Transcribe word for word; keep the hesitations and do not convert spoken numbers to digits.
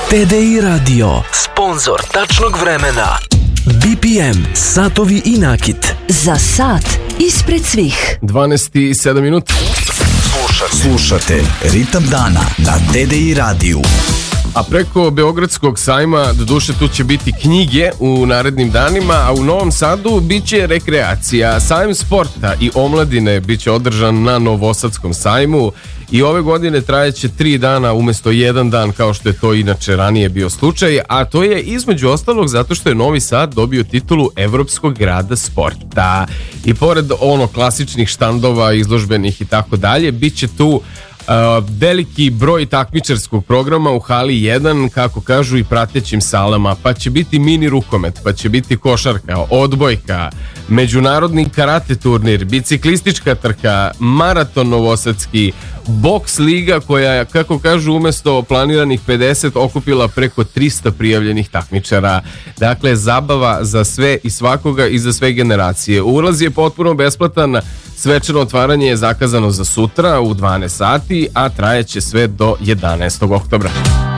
T D I Radio, sponzor tačnog vremena. B P M, satovi i nakit. Za sat ispred svih. dvanaest i sedam minuta. Slušate. Slušate Ritam dana na T D I radiju. A preko Beogradskog sajma, doduše tu će biti knjige u narednim danima, a u Novom Sadu bit će rekreacija. Sajam sporta i omladine bit će održan na Novosadskom sajmu i ove godine trajeće tri dana umjesto jedan dan kao što je to inače ranije bio slučaj, a to je između ostalog zato što je Novi Sad dobio titulu Evropskog grada sporta. I pored ono klasičnih štandova, izložbenih i tako dalje, bit će tu Uh, veliki broj takmičarskog programa u hali jedan, kako kažu, i pratećim salama, pa će biti mini rukomet, pa će biti košarka, odbojka, međunarodni karate turnir, biciklistička trka, maraton novosadski, boks liga koja, kako kažu, umjesto planiranih pedeset okupila preko trista prijavljenih takmičara. Dakle, zabava za sve i svakoga i za sve generacije. Ulaz je potpuno besplatan. Svečano otvaranje je zakazano za sutra u dvanaest sati, a trajeće sve do jedanaestog oktobra.